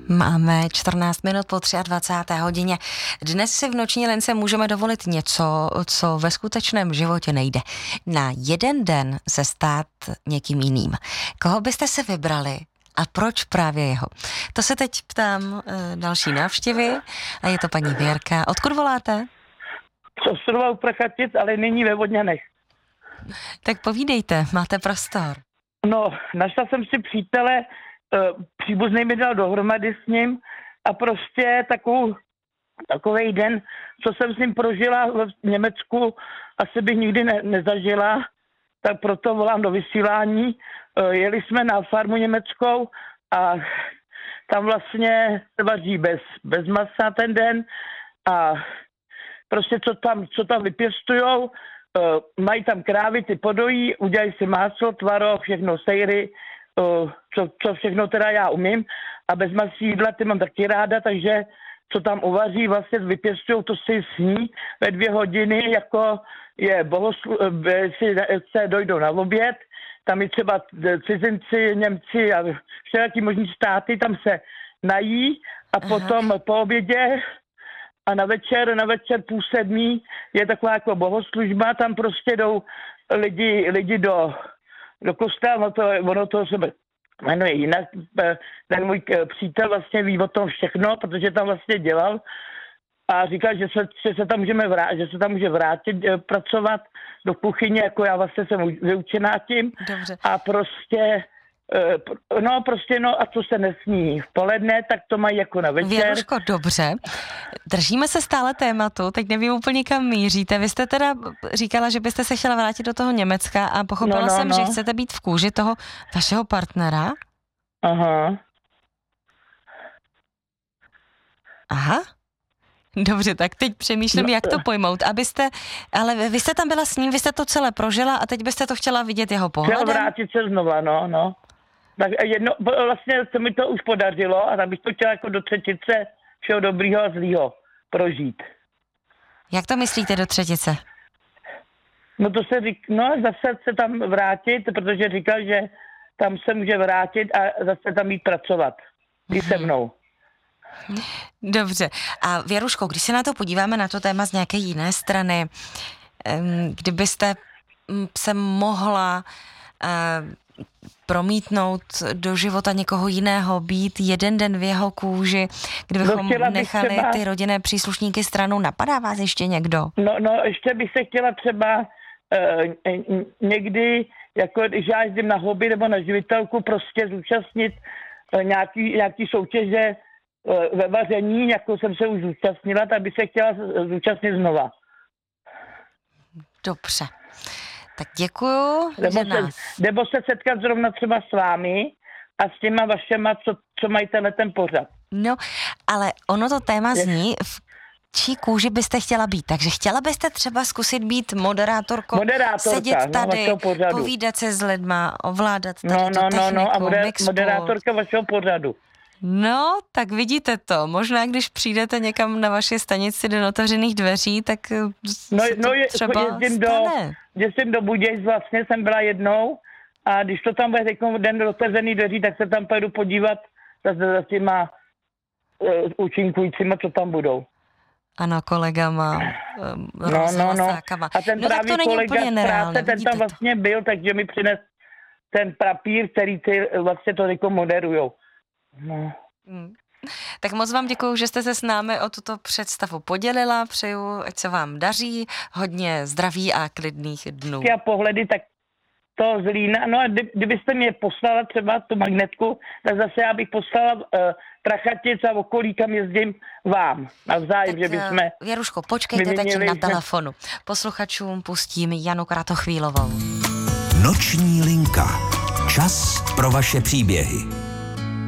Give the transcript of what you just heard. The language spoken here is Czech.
Máme 14 minut po 23. hodině. Dnes si v noční lince můžeme dovolit něco, co ve skutečném životě nejde. Na jeden den se stát někým jiným. Koho byste si vybrali a proč právě jeho? To se teď ptám další návštěvy a je to paní Věrka. Odkud voláte? Z ostrova u Prachatic, ale nyní ve Vodňanech. Tak povídejte, máte prostor. No, našla jsem si přítele, příbuzný mi dal dohromady s ním a prostě takovej den, co jsem s ním prožila v Německu, asi bych nikdy nezažila, tak proto volám do vysílání. Jeli jsme na farmu německou a tam vlastně se vaří bez masa ten den a prostě co tam vypěstujou, mají tam krávy, ty podojí, udělají si máslo, tvaroh, všechno sejry, co všechno teda já umím a bez masí jídla ty mám taky ráda, takže co tam uvaří, vlastně vypěstujou, to si sní ve 2 hodiny, jako je si dojdou na oběd, tam i třeba cizinci, Němci a všelijaký možný státy, tam se nají a potom po obědě a na večer 6:30 je taková jako bohoslužba, tam prostě jdou lidi do kostela, ono to se jmenuje jinak. Ten můj přítel vlastně ví o tom všechno, protože tam vlastně dělal a říkal, že se tam může vrátit pracovat do kuchyně, jako já vlastně jsem vyučená tím. Dobře. A prostě a co se nesní v poledne, tak to mají jako na večer. Věruško, dobře. Držíme se stále tématu, teď nevím úplně, kam míříte. Vy jste teda říkala, že byste se chtěla vrátit do toho Německa a pochopila jsem, že chcete být v kůži toho vašeho partnera. Aha. Dobře, tak teď přemýšlím, jak to pojmout, ale vy jste tam byla s ním, vy jste to celé prožila a teď byste to chtěla vidět jeho pohledem? Chtěla vrátit se znova, no. Tak vlastně se mi to už podařilo a tak bych to chtěla jako do třetice všeho dobrýho a zlýho prožít. Jak to myslíte do třetice? No to se zase se tam vrátit, protože říkal, že tam se může vrátit a zase tam jít pracovat. I se mnou. Dobře. A Věruško, když se na to podíváme na to téma z nějaké jiné strany, kdybyste se mohla promítnout do života někoho jiného, být jeden den v jeho kůži, kdybychom nechali ty rodinné příslušníky stranou, napadá vás ještě někdo? No, ještě bych se chtěla třeba někdy, jako když já jezdím na hobby nebo na živitelku, prostě zúčastnit nějaký soutěže ve vaření, jako jsem se už zúčastnila, tak bych se chtěla zúčastnit znova. Dobře. Tak děkuju, nebo se setkat zrovna třeba s vámi a s těma vašema, co mají ten pořad. No, ale ono to téma zní, v čí kůži byste chtěla být. Takže chtěla byste třeba zkusit být moderátorkou, sedět tady, povídat se s lidma, ovládat tady tu techniku, moderátorka vašeho pořadu. No, tak vidíte to. Možná, když přijdete někam na vaši stanici do otevřených dveří, tak třeba jezdím do Budějc, vlastně jsem byla jednou a když to tam bude den do otevřených dveří, tak se tam půjdu podívat za těma účinkujícíma, co tam budou. Ano, kolegama, rozhlasákama. A ten tak to není úplně nereálné, ten tam vlastně byl, takže mi přines ten papír, který ty vlastně to moderujou. No. Tak moc vám děkuju, že jste se s námi o tuto představu podělila. Přeju, ať se vám daří, hodně zdraví a klidných dnů. A pohledy, tak to Zlína, no a kdybyste mě poslala třeba tu magnetku, tak zase já bych poslala Prachatic a okolí, kam jezdím vám. Navzájem, že bychom... Věruško, počkejte teď na telefonu. Posluchačům pustím Janu Kratochvílovou. Noční linka. Čas pro vaše příběhy.